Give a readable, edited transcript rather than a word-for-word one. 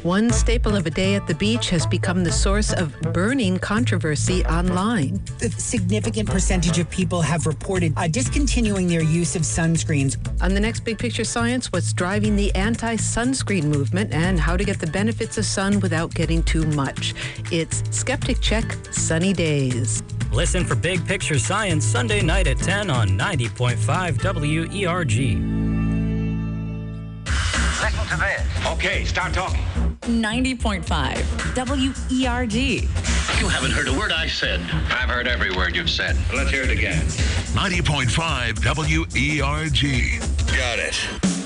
One staple of a day at the beach has become the source of burning controversy online. A significant percentage of people have reported discontinuing their use of sunscreens. On the next Big Picture Science, what's driving the anti-sunscreen movement and how to get the benefits of sun without getting too much. It's Skeptic Check Sunny Days. Listen for Big Picture Science Sunday night at 10 on 90.5 WERG. Listen to this. Okay, start talking. 90.5 WERG. You haven't heard a word I said. I've heard every word you've said. Let's hear it again. 90.5 WERG. Got it.